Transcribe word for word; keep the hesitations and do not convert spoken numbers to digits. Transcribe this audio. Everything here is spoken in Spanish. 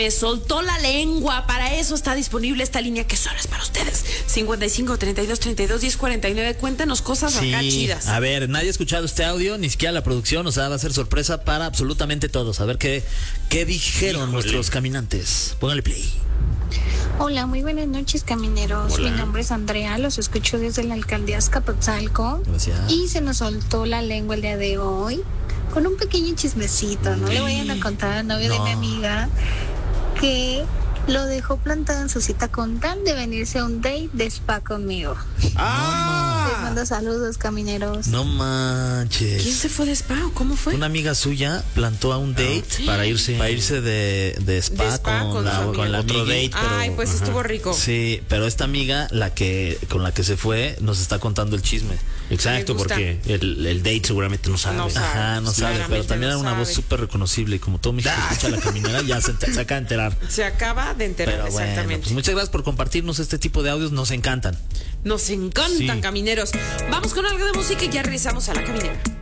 Me soltó la lengua. Para eso está disponible esta línea que solo es para ustedes. cincuenta y cinco, treinta y dos, treinta y dos, diez, cuarenta y nueve. Cuéntanos cosas Sí, acá chidas. A ver, nadie ha escuchado este audio, ni siquiera la producción. O sea, va a ser sorpresa para absolutamente todos. A ver qué, qué dijeron Híjole. nuestros caminantes. Póngale play. Hola, muy buenas noches, camineros. Hola. Mi nombre es Andrea, los escucho desde la alcaldía Azcapotzalco. Gracias. Y se nos soltó la lengua el día de hoy con un pequeño chismecito. No le vayan a contar al novio No. de mi amiga que lo dejó plantado en su cita con tal de venirse a un date de spa conmigo. Les ¡Ah! mando saludos, camineros. No manches. ¿Quién se fue de spa o cómo fue? Una amiga suya plantó a un date Para irse. para irse de, de spa, De spa con, con la, su amiga. con la Otro amigui. date, pero- Ay, pues ajá. estuvo rico. Sí, pero esta amiga, la que con la que se fue, nos está contando el chisme. Exacto, Me gusta. porque el, el date seguramente no sabe. No sabe. Ajá, no sabe, Claramente pero también no era una voz sabe. súper reconocible y como todo México escucha la caminera, ya se, se acaba de enterar. Se acaba de enterar, Pero bueno, exactamente. pues muchas gracias por compartirnos este tipo de audios, nos encantan. Nos encantan, Sí. camineros. Vamos con algo de música y ya regresamos a la caminera.